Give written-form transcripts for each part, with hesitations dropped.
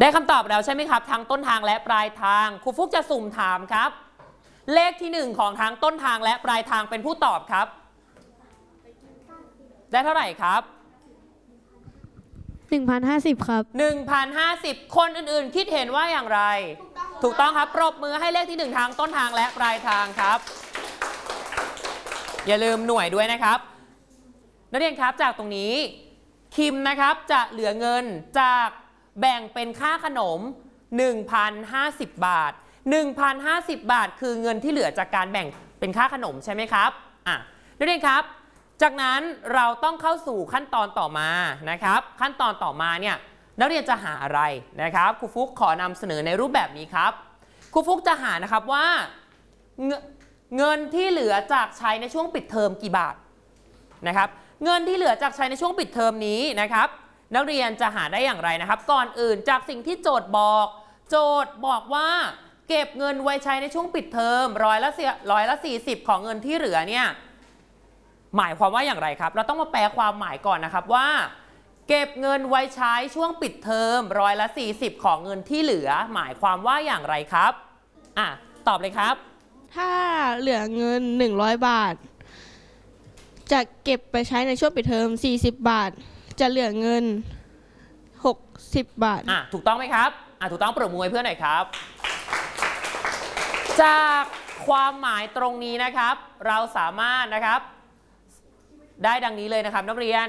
ได้คำตอบแล้วใช่ไหมครับทั้งต้นทางและปลายทางครูฟุกจะสุ่มถามครับเลขที่1ของทั้งต้นทางและปลายทางเป็นผู้ตอบครับได้เท่าไหร่ครับ 1,050 ครับ 1,050 คนอื่นๆคิดเห็นว่าอย่างไรถูกต้องครับปรบมือให้เลขที่1ทางต้นทางและปลายทางครับอย่าลืมหน่วยด้วยนะครับนักเรียนครับจากตรงนี้คิมนะครับจะเหลือเงินจากแบ่งเป็นค่าขนม 1,050 บาท 1,050 บาทคือเงินที่เหลือจากการแบ่งเป็นค่าขนมใช่ไหมครับนักเรียนครับจากนั้นเราต้องเข้าสู่ขั้นตอนต่อมานะครับขั้นตอนต่อมาเนี่ยนักเรียนจะหาอะไรนะครับครูฟุกขอนำเสนอในรูปแบบนี้ครับครูฟุกจะหานะครับว่าเงินที่เหลือจากใช้ในช่วงปิดเทอมกี่บาทนะครับเงินที่เหลือจากใช้ในช่วงปิดเทอมนี้นะครับนักเรียนจะหาได้อย่างไรนะครับก่อนอื่นจากสิ่งที่โจทย์บอกว่าเก็บเงินไว้ใช้ในช่วงปิดเทอมร้อยละ40ของเงินที่เหลือเนี่ยหมายความว่าอย่างไรครับเราต้องมาแปลความหมายก่อนนะครับว่าเก็บเงินไว้ใช้ช่วงปิดเทอมร้อยละ40ของเงินที่เหลือหมายความว่าอย่างไรครับตอบเลยครับถ้าเหลือเงิน100 บาทจะเก็บไปใช้ในช่วงปิดเทอม40 บาทจะเหลือเงิน60 บาทถูกต้องไหมครับถูกต้องปรบมือให้เพื่อนหน่อยครับจากความหมายตรงนี้นะครับเราสามารถนะครับได้ดังนี้เลยนะครับนักเรียน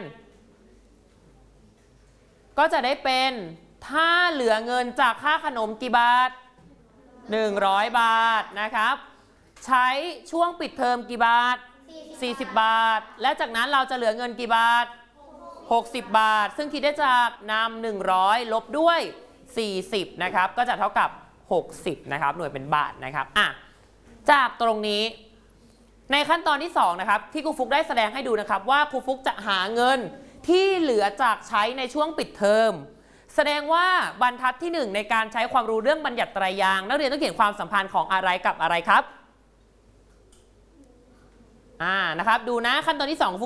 ก็จะได้เป็นถ้าเหลือเงินจากค่าขนมกี่บาท100 บาทนะครับใช้ช่วงปิดเทอมกี่บาท40 บาทและจากนั้นเราจะเหลือเงินกี่บาท60 บาทซึ่งคิดได้จากนำ100ลบด้วย40นะครับก็จะเท่ากับ60นะครับหน่วยเป็นบาทนะครับจากตรงนี้ในขั้นตอนที่2นะครับที่ครูฟุกได้แสดงให้ดูนะครับว่าครูฟุกจะหาเงินที่เหลือจากใช้ในช่วงปิดเทอมแสดงว่าบรรทัดที่1ในการใช้ความรู้เรื่องบัญญัติไตรยางค์นักเรียนต้องเขียนความสัมพันธ์ของอะไรกับอะไรครับนะครับดูนะขั้นตอนที่2